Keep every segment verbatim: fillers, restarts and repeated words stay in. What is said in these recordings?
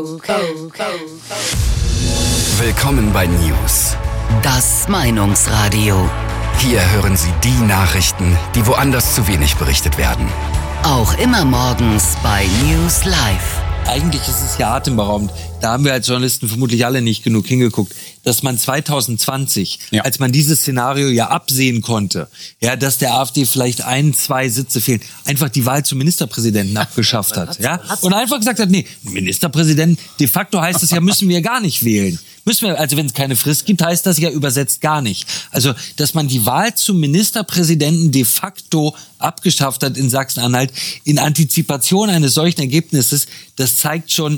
Willkommen bei News. Das Meinungsradio. Hier hören Sie die Nachrichten, die woanders zu wenig berichtet werden. Auch immer morgens bei News Live. Eigentlich ist es ja atemberaubend. Da haben wir als Journalisten vermutlich alle nicht genug hingeguckt, dass man zwanzig zwanzig, ja. als man dieses Szenario ja absehen konnte, ja, dass der AfD vielleicht ein, zwei Sitze fehlen, einfach die Wahl zum Ministerpräsidenten abgeschafft hat, ja, und einfach gesagt hat, nee, Ministerpräsident, de facto heißt es ja, müssen wir gar nicht wählen. Müssen wir, also wenn es keine Frist gibt, heißt das ja übersetzt gar nicht. Also, dass man die Wahl zum Ministerpräsidenten de facto abgeschafft hat in Sachsen-Anhalt in Antizipation eines solchen Ergebnisses, das zeigt schon,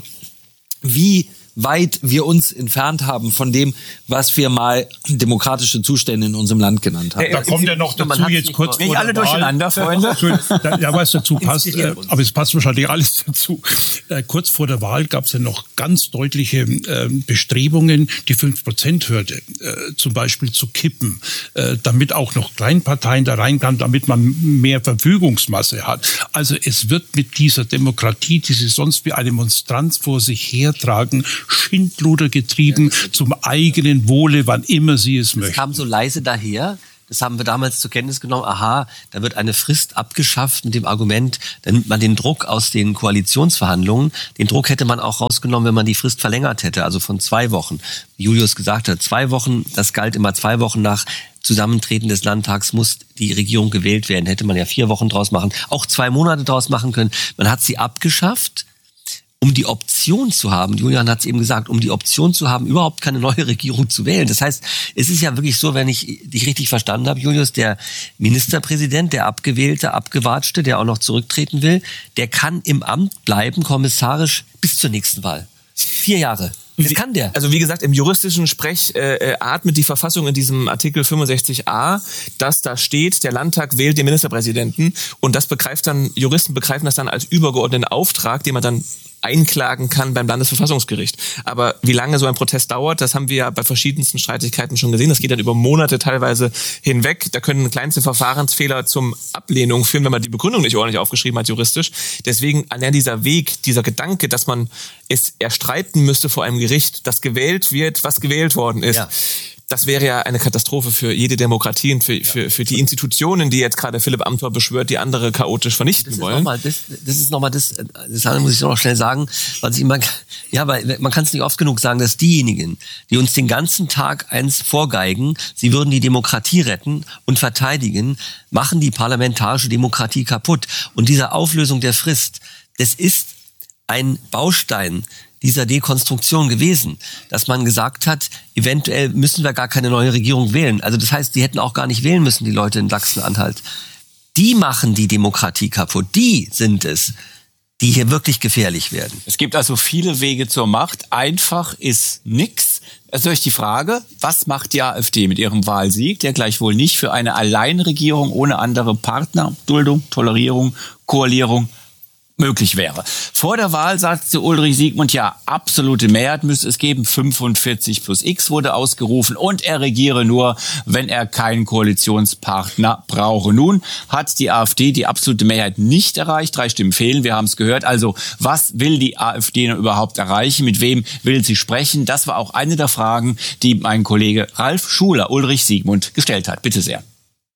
wie weit wir uns entfernt haben von dem, was wir mal demokratische Zustände in unserem Land genannt haben. Da kommt ja noch dazu jetzt kurz vor nicht alle durcheinander, Freunde. Ja, was dazu passt, äh, aber es passt wahrscheinlich alles dazu. Äh, kurz vor der Wahl gab es ja noch ganz deutliche äh, Bestrebungen, die fünf Prozent Hürde äh, zum Beispiel zu kippen, äh, damit auch noch Kleinparteien da reinkamen, damit man mehr Verfügungsmasse hat. Also es wird mit dieser Demokratie, die sie sonst wie eine Monstranz vor sich hertragen, Schindluder getrieben zum eigenen Wohle, wann immer sie es möchten. Das kam so leise daher. Das haben wir damals zur Kenntnis genommen. Aha, da wird eine Frist abgeschafft mit dem Argument, dann nimmt man den Druck aus den Koalitionsverhandlungen. Den Druck hätte man auch rausgenommen, wenn man die Frist verlängert hätte, also von zwei Wochen. Wie Julius gesagt hat, zwei Wochen, das galt immer zwei Wochen nach Zusammentreten des Landtags muss die Regierung gewählt werden. Hätte man ja vier Wochen draus machen, auch zwei Monate draus machen können. Man hat sie abgeschafft, um die Option zu haben, Julian hat es eben gesagt, um die Option zu haben, überhaupt keine neue Regierung zu wählen. Das heißt, es ist ja wirklich so, wenn ich dich richtig verstanden habe, Julius, der Ministerpräsident, der Abgewählte, Abgewatschte, der auch noch zurücktreten will, der kann im Amt bleiben, kommissarisch, bis zur nächsten Wahl. Vier Jahre. Das kann der. Also wie gesagt, im juristischen Sprech äh, atmet die Verfassung in diesem Artikel fünfundsechzig a, dass da steht, der Landtag wählt den Ministerpräsidenten und das begreift dann, Juristen begreifen das dann als übergeordneten Auftrag, den man dann einklagen kann beim Landesverfassungsgericht. Aber wie lange so ein Prozess dauert, das haben wir ja bei verschiedensten Streitigkeiten schon gesehen. Das geht dann über Monate teilweise hinweg. Da können kleinste Verfahrensfehler zum Ablehnung führen, wenn man die Begründung nicht ordentlich aufgeschrieben hat juristisch. Deswegen allein dieser Weg, dieser Gedanke, dass man es erstreiten müsste vor einem Gericht, dass gewählt wird, was gewählt worden ist. Ja. Das wäre ja eine Katastrophe für jede Demokratie und für, für, für die Institutionen, die jetzt gerade Philipp Amthor beschwört, die andere chaotisch vernichten das wollen. Mal, das, das ist nochmal das, das muss ich noch schnell sagen, was ich immer, ja, weil man kann es nicht oft genug sagen, dass diejenigen, die uns den ganzen Tag eins vorgeigen, sie würden die Demokratie retten und verteidigen, machen die parlamentarische Demokratie kaputt. Und diese Auflösung der Frist, das ist ein Baustein dieser Dekonstruktion gewesen, dass man gesagt hat, eventuell müssen wir gar keine neue Regierung wählen. Also das heißt, die hätten auch gar nicht wählen müssen, die Leute in Sachsen-Anhalt. Die machen die Demokratie kaputt. Die sind es, die hier wirklich gefährlich werden. Es gibt also viele Wege zur Macht. Einfach ist nix. Also durch die Frage, was macht die AfD mit ihrem Wahlsieg, der gleichwohl nicht für eine Alleinregierung ohne andere Partner, Duldung, Tolerierung, Koalierung möglich wäre. Vor der Wahl sagte Ulrich Siegmund, ja, absolute Mehrheit müsste es geben. fünfundvierzig plus X wurde ausgerufen und er regiere nur, wenn er keinen Koalitionspartner brauche. Nun hat die AfD die absolute Mehrheit nicht erreicht. Drei Stimmen fehlen, wir haben es gehört. Also was will die AfD noch überhaupt erreichen? Mit wem will sie sprechen? Das war auch eine der Fragen, die mein Kollege Ralf Schuler Ulrich Siegmund gestellt hat. Bitte sehr.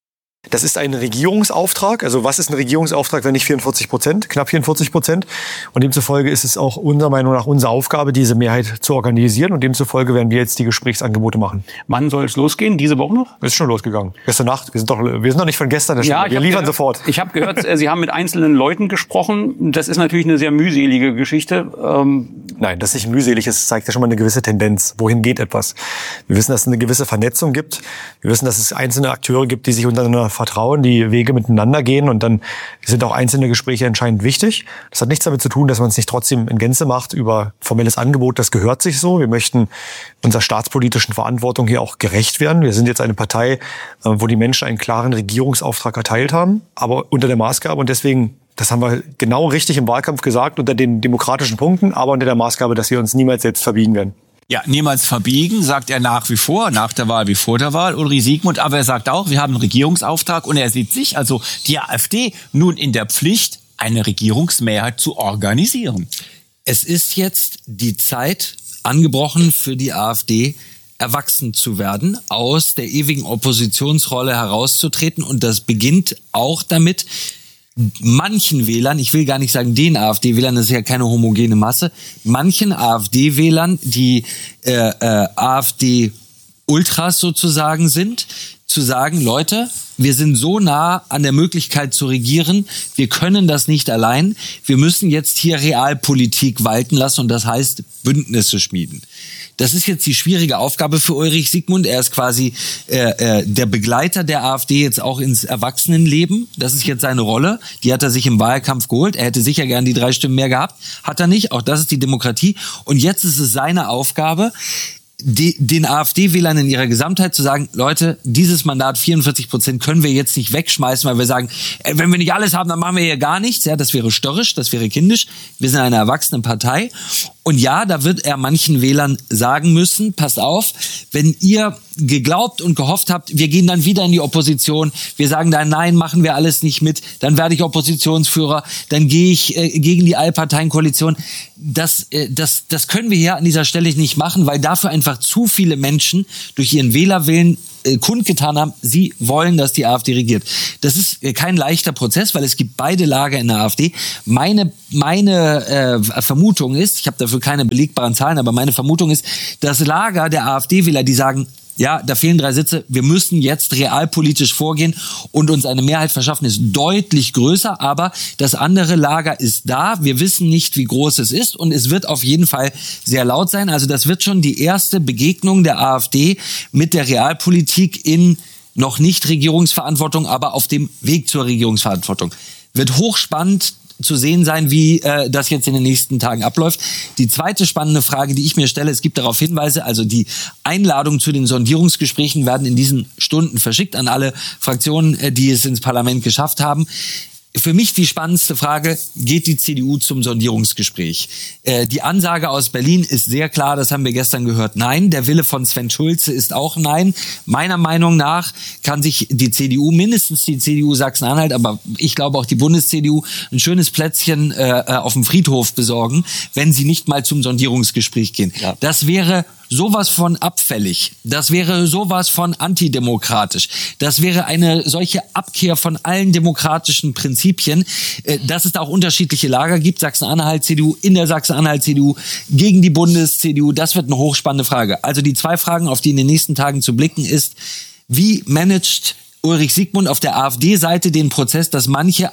Das ist ein Regierungsauftrag. Also was ist ein Regierungsauftrag, wenn nicht vierundvierzig Prozent, knapp vierundvierzig Prozent? Und demzufolge ist es auch unserer Meinung nach unsere Aufgabe, diese Mehrheit zu organisieren. Und demzufolge werden wir jetzt die Gesprächsangebote machen. Wann soll es losgehen? Diese Woche noch? Es ist schon losgegangen. Gestern Nacht. Wir sind doch, wir sind doch nicht von gestern. Ja, wir liefern gehört, sofort. Ich habe gehört, Sie haben mit einzelnen Leuten gesprochen. Das ist natürlich eine sehr mühselige Geschichte. Ähm Nein, das ist nicht mühselig. Es zeigt ja schon mal eine gewisse Tendenz. Wohin geht etwas? Wir wissen, dass es eine gewisse Vernetzung gibt. Wir wissen, dass es einzelne Akteure gibt, die sich untereinander vertrauen, die Wege miteinander gehen. Und dann sind auch einzelne Gespräche entscheidend wichtig. Das hat nichts damit zu tun, dass man es nicht trotzdem in Gänze macht über formelles Angebot. Das gehört sich so. Wir möchten unserer staatspolitischen Verantwortung hier auch gerecht werden. Wir sind jetzt eine Partei, wo die Menschen einen klaren Regierungsauftrag erteilt haben, aber unter der Maßgabe. Und deswegen, das haben wir genau richtig im Wahlkampf gesagt, unter den demokratischen Punkten, aber unter der Maßgabe, dass wir uns niemals selbst verbiegen werden. Ja, niemals verbiegen, sagt er nach wie vor, nach der Wahl wie vor der Wahl, Ulrich Siegmund. Aber er sagt auch, wir haben einen Regierungsauftrag und er sieht sich, also die AfD, nun in der Pflicht, eine Regierungsmehrheit zu organisieren. es ist jetzt die Zeit angebrochen für die AfD, erwachsen zu werden, aus der ewigen Oppositionsrolle herauszutreten. Und das beginnt auch damit, manchen Wählern, ich will gar nicht sagen den AfD-Wählern, das ist ja keine homogene Masse, manchen AfD-Wählern, die äh, äh, AfD-Ultras sozusagen sind, zu sagen, Leute, wir sind so nah an der Möglichkeit zu regieren, wir können das nicht allein, wir müssen jetzt hier Realpolitik walten lassen und das heißt Bündnisse schmieden. Das ist jetzt die schwierige Aufgabe für Ulrich Siegmund. Er ist quasi äh, äh, der Begleiter der AfD jetzt auch ins Erwachsenenleben. Das ist jetzt seine Rolle. Die hat er sich im Wahlkampf geholt. Er hätte sicher gern die drei Stimmen mehr gehabt. Hat er nicht. Auch das ist die Demokratie. Und jetzt ist es seine Aufgabe, die, den AfD-Wählern in ihrer Gesamtheit zu sagen, Leute, dieses Mandat vierundvierzig Prozent können wir jetzt nicht wegschmeißen, weil wir sagen, ey, wenn wir nicht alles haben, dann machen wir hier gar nichts. Ja, das wäre störrisch, das wäre kindisch. Wir sind eine erwachsene Partei. Und ja, da wird er manchen Wählern sagen müssen, passt auf, wenn ihr geglaubt und gehofft habt, wir gehen dann wieder in die Opposition, wir sagen dann, nein, machen wir alles nicht mit, dann werde ich Oppositionsführer, dann gehe ich äh, gegen die Allparteienkoalition. Das, äh, das, das können wir hier an dieser Stelle nicht machen, weil dafür einfach zu viele Menschen durch ihren Wählerwillen äh, kundgetan haben, sie wollen, dass die AfD regiert. Das ist äh, kein leichter Prozess, weil es gibt beide Lager in der AfD. Meine, meine äh, Vermutung ist, ich habe dafür keine belegbaren Zahlen, aber meine Vermutung ist, das Lager der AfD-Wähler, die sagen, ja, da fehlen drei Sitze, wir müssen jetzt realpolitisch vorgehen und uns eine Mehrheit verschaffen, ist deutlich größer, aber das andere Lager ist da, wir wissen nicht, wie groß es ist und es wird auf jeden Fall sehr laut sein, also das wird schon die erste Begegnung der AfD mit der Realpolitik in noch nicht Regierungsverantwortung, aber auf dem Weg zur Regierungsverantwortung. Wird hochspannend zu sehen sein, wie äh, das jetzt in den nächsten Tagen abläuft. Die zweite spannende Frage, die ich mir stelle, es gibt darauf Hinweise, also die Einladungen zu den Sondierungsgesprächen werden in diesen Stunden verschickt an alle Fraktionen, äh, die es ins Parlament geschafft haben. Für mich die spannendste Frage, geht die C D U zum Sondierungsgespräch? Äh, die Ansage aus Berlin ist sehr klar, das haben wir gestern gehört, nein. Der Wille von Sven Schulze ist auch nein. Meiner Meinung nach kann sich die C D U, mindestens die C D U Sachsen-Anhalt, aber ich glaube auch die Bundes-C D U, ein schönes Plätzchen äh, auf dem Friedhof besorgen, wenn sie nicht mal zum Sondierungsgespräch gehen. Ja. Das wäre sowas von abfällig, das wäre sowas von antidemokratisch, das wäre eine solche Abkehr von allen demokratischen Prinzipien, dass es da auch unterschiedliche Lager gibt, Sachsen-Anhalt-C D U, in der Sachsen-Anhalt-C D U, gegen die Bundes-C D U, das wird eine hochspannende Frage. Also die zwei Fragen, auf die in den nächsten Tagen zu blicken ist, wie managt Ulrich Siegmund auf der AfD-Seite den Prozess, dass manche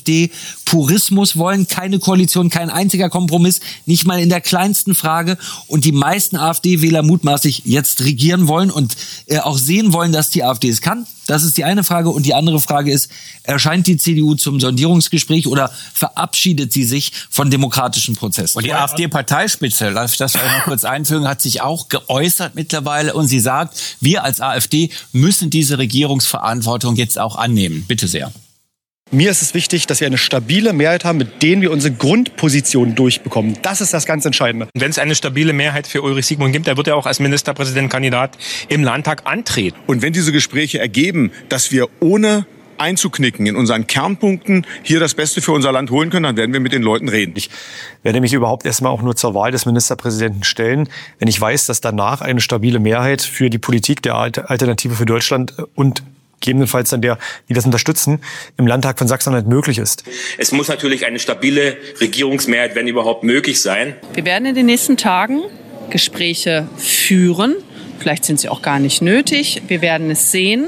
AfD-Purismus wollen, keine Koalition, kein einziger Kompromiss, nicht mal in der kleinsten Frage und die meisten AfD-Wähler mutmaßlich jetzt regieren wollen und äh, auch sehen wollen, dass die AfD es kann. Das ist die eine Frage und die andere Frage ist, erscheint die C D U zum Sondierungsgespräch oder verabschiedet sie sich von demokratischen Prozessen? Und die AfD-Parteispitze, darf ich das vielleicht noch kurz einfügen, hat sich auch geäußert mittlerweile und sie sagt, wir als AfD müssen diese Regierungsverantwortung jetzt auch annehmen. Bitte sehr. Mir ist es wichtig, dass wir eine stabile Mehrheit haben, mit denen wir unsere Grundposition durchbekommen. Das ist das ganz Entscheidende. Wenn es eine stabile Mehrheit für Ulrich Siegmund gibt, dann wird er auch als Ministerpräsidentkandidat im Landtag antreten. Und wenn diese Gespräche ergeben, dass wir ohne einzuknicken in unseren Kernpunkten hier das Beste für unser Land holen können, dann werden wir mit den Leuten reden. Ich werde mich überhaupt erstmal auch nur zur Wahl des Ministerpräsidenten stellen, wenn ich weiß, dass danach eine stabile Mehrheit für die Politik der Alternative für Deutschland und gegebenenfalls dann der, die das unterstützen, im Landtag von Sachsen-Anhalt möglich ist. Es muss natürlich eine stabile Regierungsmehrheit, wenn überhaupt, möglich sein. Wir werden in den nächsten Tagen Gespräche führen. Vielleicht sind sie auch gar nicht nötig. Wir werden es sehen,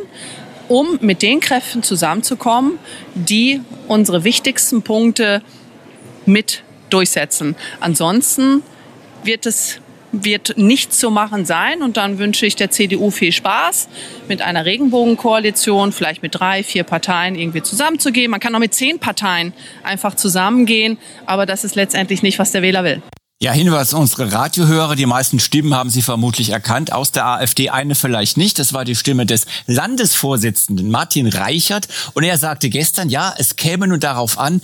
um mit den Kräften zusammenzukommen, die unsere wichtigsten Punkte mit durchsetzen. Ansonsten wird es wird nicht zu machen sein. Und dann wünsche ich der C D U viel Spaß, mit einer Regenbogenkoalition, vielleicht mit drei, vier Parteien irgendwie zusammenzugehen. Man kann auch mit zehn Parteien einfach zusammengehen, aber das ist letztendlich nicht, was der Wähler will. Ja, Hinweis, unsere Radiohörer, die meisten Stimmen haben Sie vermutlich erkannt, aus der AfD, eine vielleicht nicht. Das war die Stimme des Landesvorsitzenden Martin Reichert. Und er sagte gestern, ja, es käme nun darauf an,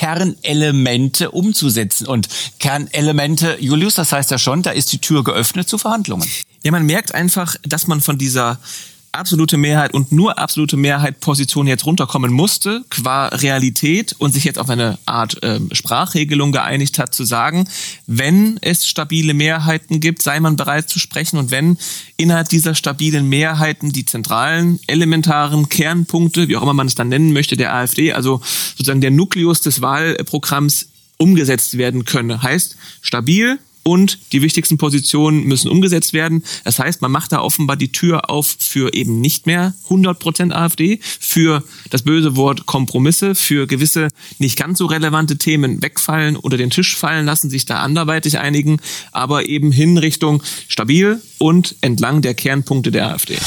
Kernelemente umzusetzen. Und Kernelemente, Julius, das heißt ja schon, da ist die Tür geöffnet zu Verhandlungen. Ja, man merkt einfach, dass man von dieser absolute Mehrheit und nur absolute Mehrheit Position jetzt runterkommen musste, qua Realität, und sich jetzt auf eine Art äh, Sprachregelung geeinigt hat, zu sagen, wenn es stabile Mehrheiten gibt, sei man bereit zu sprechen, und wenn innerhalb dieser stabilen Mehrheiten die zentralen, elementaren Kernpunkte, wie auch immer man es dann nennen möchte, der AfD, also sozusagen der Nukleus des Wahlprogramms, umgesetzt werden könne. Heißt, stabil, und die wichtigsten Positionen müssen umgesetzt werden. Das heißt, man macht da offenbar die Tür auf für eben nicht mehr hundert Prozent AfD, für das böse Wort Kompromisse, für gewisse nicht ganz so relevante Themen wegfallen oder den Tisch fallen lassen, sich da anderweitig einigen, aber eben hin Richtung stabil und entlang der Kernpunkte der AfD.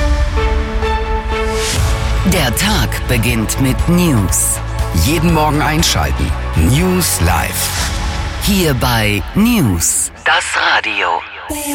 Der Tag beginnt mit News. Jeden Morgen einschalten. News Live. Hier bei News, das Radio.